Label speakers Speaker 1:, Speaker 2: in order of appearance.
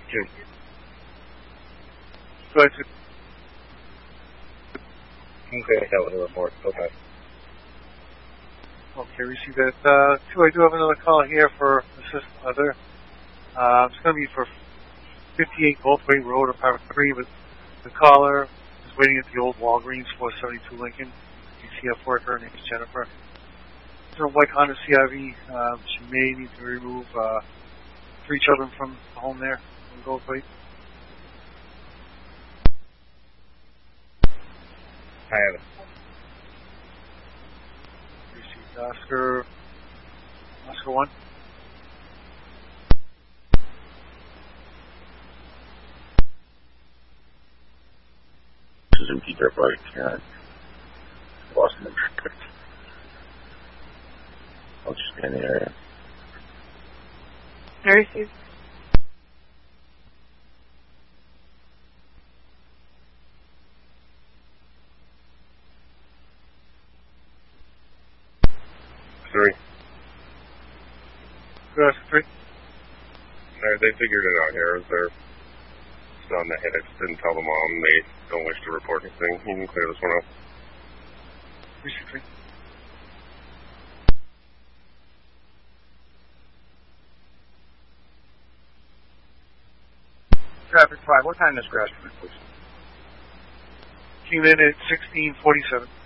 Speaker 1: June.
Speaker 2: Go ahead.
Speaker 1: Okay, that was a report. Okay.
Speaker 2: Okay, we see that. Two, I do have another call here for assistant other. It's going to be for 58 Goldthwaite Road, apartment 3, but the caller is waiting at the old Walgreens, 472 Lincoln. DCF worker, her name is Jennifer. It's a white Honda CRV. She may need to remove 3 children from the home there in Goldthwaite.
Speaker 1: I have it.
Speaker 2: Received Oscar 1.
Speaker 3: Suzuki dirt bike, Boston District. I'll just be in the area.
Speaker 4: I received.
Speaker 1: Three.
Speaker 2: Go ahead, 3.
Speaker 1: They figured it out here. They're still on the hit. I just didn't tell the mom. They don't wish to report anything. You can clear this one up.
Speaker 2: Receive 3.
Speaker 3: Traffic 5, what time is crash, please?
Speaker 2: Came in at 16:47.